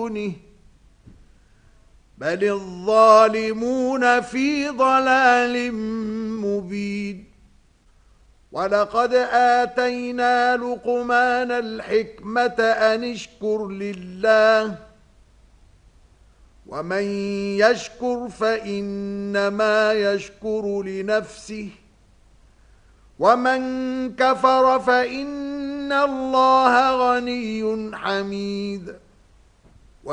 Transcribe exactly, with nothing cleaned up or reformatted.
دونه بل الظالمون في ضلال مبين ولقد آتينا لقمان الحكمة أن اشكر لله ومن يشكر فإنما يشكر لنفسه ومن كفر فإن الله غني حميد